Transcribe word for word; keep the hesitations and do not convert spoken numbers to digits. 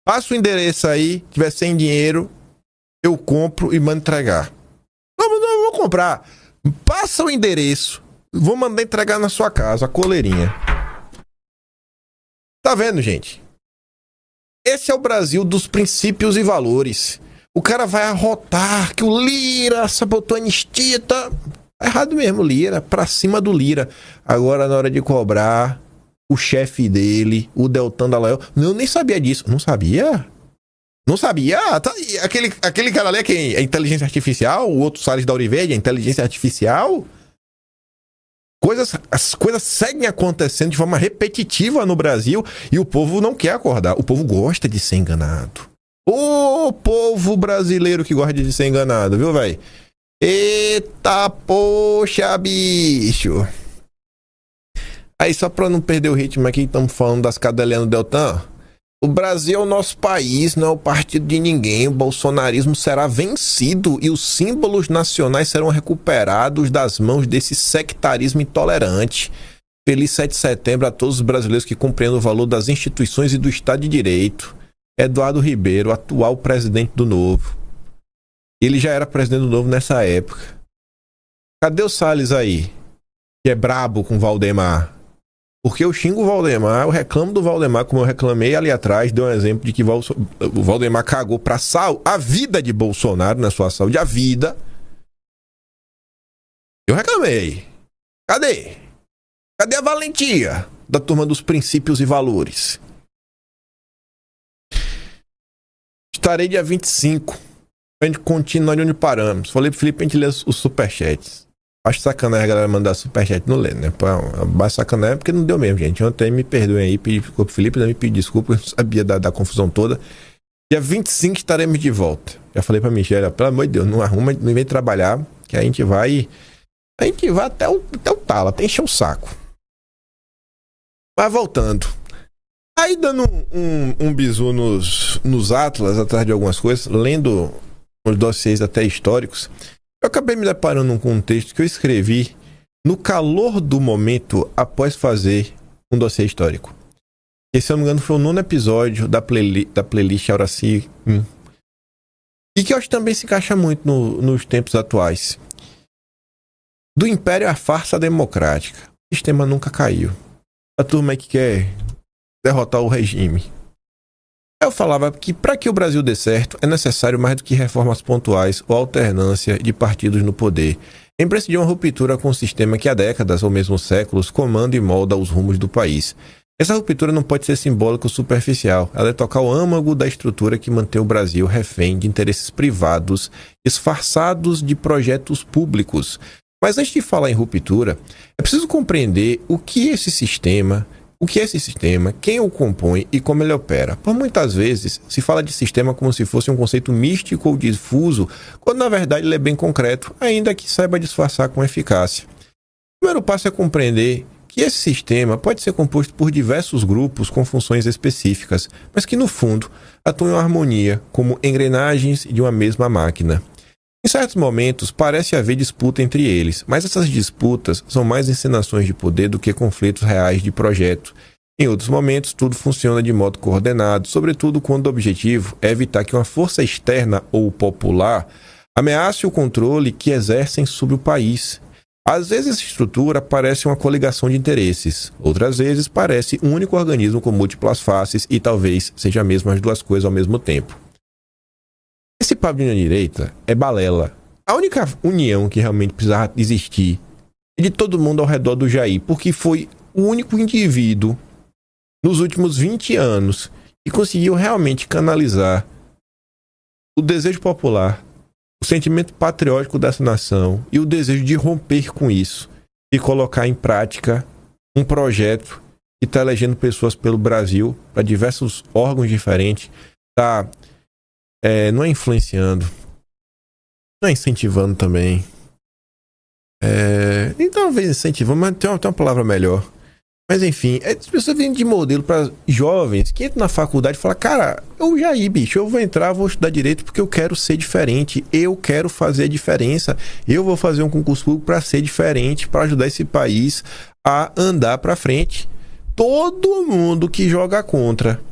Passa o endereço aí, tiver sem dinheiro, eu compro e mando entregar. Não, não, não vou comprar. Passa o endereço, vou mandar entregar na sua casa, a coleirinha. Tá vendo, gente? Esse é o Brasil dos princípios e valores. O cara vai arrotar que o Lira sabotou a anistia, tá... Tá errado mesmo, Lira, pra cima do Lira. Agora, na hora de cobrar, o chefe dele, o Deltan Dallagnol, eu nem sabia disso. Não sabia? Não sabia? Tá, aquele, aquele cara ali é quem? É inteligência artificial? O outro Salles da Oliveira é inteligência artificial? Coisas, as coisas seguem acontecendo de forma repetitiva no Brasil e o povo não quer acordar. O povo gosta de ser enganado. Ô povo brasileiro que gosta de ser enganado, viu, velho? Eita, poxa, bicho. Aí, só pra não perder o ritmo aqui, estamos falando das cadelinhas do Deltan. O Brasil é o nosso país, não é o partido de ninguém. O bolsonarismo será vencido e os símbolos nacionais serão recuperados das mãos desse sectarismo intolerante. Feliz sete de setembro a todos os brasileiros que compreendem o valor das instituições e do Estado de Direito. Eduardo Ribeiro, atual presidente do Novo. Ele já era presidente do Novo nessa época. Cadê o Salles aí? Que é brabo com o Valdemar. Porque eu xingo o Valdemar, eu reclamo do Valdemar, como eu reclamei ali atrás, deu um exemplo de que o Valdemar cagou pra sal, a vida de Bolsonaro, na sua saúde, a vida. Eu reclamei. Cadê? Cadê a valentia da turma dos princípios e valores? Estarei dia vinte e cinco. A gente continua onde paramos. Falei pro Felipe a gente ler os superchats. Acho sacanagem a galera mandar superchat não lê, né? Mas sacanagem porque não deu mesmo, gente. Ontem me perdoem aí, pedi desculpa pro Felipe, me pedi desculpa, eu não sabia da, da confusão toda. Dia vinte e cinco estaremos de volta. Já falei pra Michelle, pelo amor de Deus, não arruma, não vem trabalhar, que a gente vai. A gente vai até o, até o tala, até encher o saco. Mas voltando. Aí dando um, um, um bizu nos, nos atlas, atrás de algumas coisas, lendo os dossiês até históricos, eu acabei me deparando com um texto que eu escrevi no calor do momento após fazer um dossiê histórico. E, se eu não me engano, foi o nono episódio da, playli da playlist Auraci. Hum. E que eu acho que também se encaixa muito no, nos tempos atuais. Do império à farsa democrática. O sistema nunca caiu. A turma aí que quer derrotar o regime. Eu falava que para que o Brasil dê certo é necessário mais do que reformas pontuais ou alternância de partidos no poder. É imprescindível uma ruptura com o sistema que há décadas ou mesmo séculos comanda e molda os rumos do país. Essa ruptura não pode ser simbólica ou superficial. Ela é tocar o âmago da estrutura que mantém o Brasil refém de interesses privados disfarçados de projetos públicos. Mas antes de falar em ruptura, é preciso compreender o que esse sistema... O que é esse sistema, quem o compõe e como ele opera? Por muitas vezes se fala de sistema como se fosse um conceito místico ou difuso, quando na verdade ele é bem concreto, ainda que saiba disfarçar com eficácia. O primeiro passo é compreender que esse sistema pode ser composto por diversos grupos com funções específicas, mas que no fundo atuam em harmonia, como engrenagens de uma mesma máquina. Em certos momentos, parece haver disputa entre eles, mas essas disputas são mais encenações de poder do que conflitos reais de projeto. Em outros momentos, tudo funciona de modo coordenado, sobretudo quando o objetivo é evitar que uma força externa ou popular ameace o controle que exercem sobre o país. Às vezes, essa estrutura parece uma coligação de interesses, outras vezes parece um único organismo com múltiplas faces e talvez seja mesmo as duas coisas ao mesmo tempo. Esse papo de direita é balela. A única união que realmente precisava existir é de todo mundo ao redor do Jair, porque foi o único indivíduo nos últimos vinte anos que conseguiu realmente canalizar o desejo popular, o sentimento patriótico dessa nação e o desejo de romper com isso e colocar em prática um projeto que está elegendo pessoas pelo Brasil para diversos órgãos diferentes, está É, não é influenciando, não é incentivando também. É, e talvez incentivando, mas tem uma, tem uma palavra melhor. Mas enfim, é, as pessoas vêm de modelo para jovens que entram na faculdade e falam: cara, eu já ia, bicho, eu vou entrar, vou estudar direito porque eu quero ser diferente, eu quero fazer a diferença, eu vou fazer um concurso público para ser diferente, para ajudar esse país a andar para frente. Todo mundo que joga contra